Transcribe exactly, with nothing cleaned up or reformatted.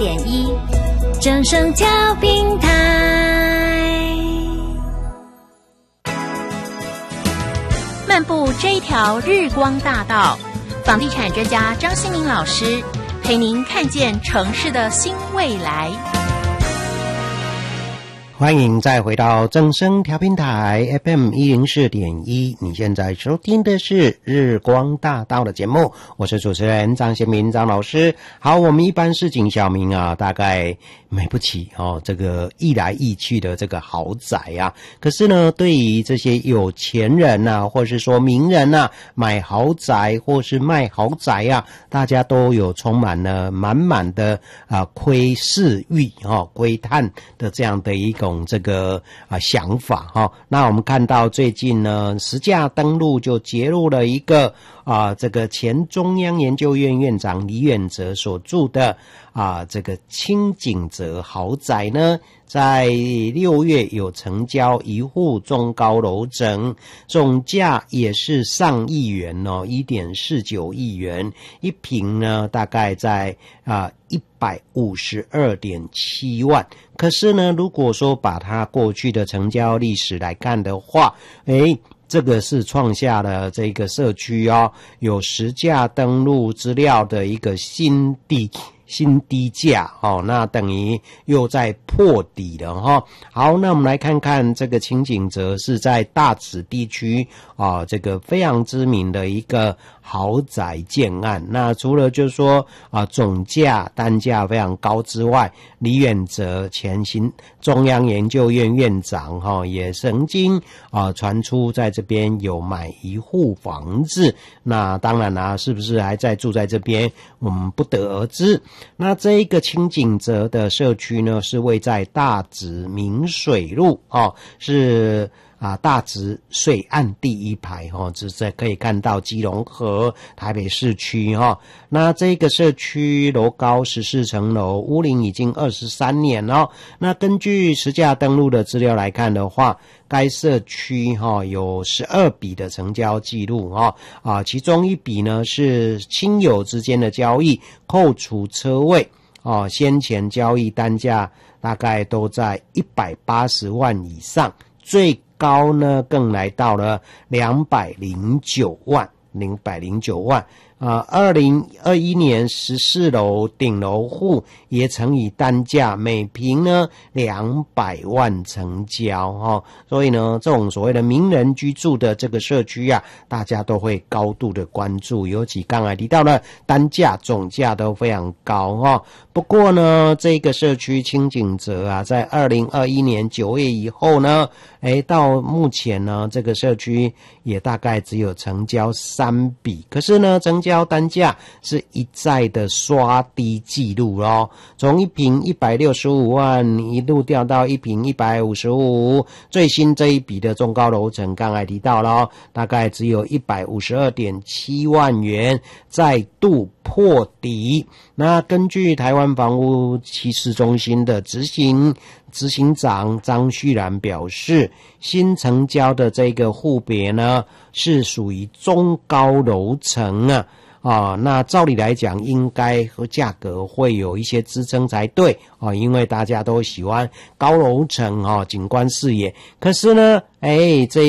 点一，正声调频台。漫步这一条日光大道，房地产专家张新民老师陪您看见城市的新未来。 欢迎再回到正声调频台 F M 一零四点一，你现在收听的是日光大道的节目，我是主持人张贤民张老师。好，我们一般市井小民啊，大概买不起哦这个一来一去的这个豪宅啊，可是呢，对于这些有钱人啊，或是说名人啊，买豪宅或是卖豪宅啊，大家都有充满了满满的啊窥视欲哦窥探的这样的一种这个啊想法哈、哦，那我们看到最近呢，实价登录就揭露了一个啊，这个前中央研究院院长李远哲所住的啊这个清景泽豪宅呢，在六月有成交一户中高楼层，总价也是上亿元哦 ，一点四九亿元，一坪呢大概在啊一百五十二点七万。可是呢，如果说把它过去的成交历史来看的话，诶这个是创下了这个社区哦有实价登录资料的一个新低新低价哦，那等于又在破底了哈、哦。好，那我们来看看这个清景泽是在大直地区啊、哦，这个非常知名的一个豪宅建案。那除了就是说啊总价单价非常高之外，李远哲前新中央研究院院长哈、哦、也曾经啊传出在这边有买一户房子。那当然啦、啊，是不是还在住在这边，我们不得而知。那这一个清景泽的社区呢，是位在大直明水路哦，是啊大直水岸第一排哦，这在可以看到基隆河台北市区哈、哦。那这个社区楼高十四层楼，屋龄已经二十三年哦。那根据实价登录的资料来看的话，该社区哈、哦、有十二笔的成交记录哈啊，其中一笔呢是亲友之间的交易，扣除车位哦，先前交易单价大概都在一百八十万以上，最高呢更来到了两百零九万，两百零九万。啊，二零二一年十四楼顶楼户也曾以单价每坪呢两百万成交哦，所以呢，这种所谓的名人居住的这个社区啊，大家都会高度的关注，尤其刚才提到了单价总价都非常高哦。不过呢，这个社区清景泽啊，在二零二一年九月以后呢，诶，到目前呢，这个社区也大概只有成交三笔，可是呢，成交单价是一再的刷低记录咯，从一坪一百六十五万一路掉到一坪一百五十五，最新这一笔的中高楼层刚才提到了，大概只有一百五十二点七万元，再度破底。那根据台湾房屋趋势中心的执行执行长张旭然表示，新成交的这个户别呢是属于中高楼层啊。啊，那照理来讲，应该和价格会有一些支撑才对啊，因为大家都喜欢高楼层啊，景观视野。可是呢，哎，这